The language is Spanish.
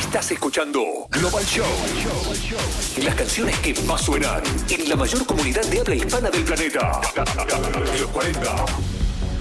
Estás escuchando Global Show. Las canciones que más suenan en la mayor comunidad de habla hispana del planeta. De los 40.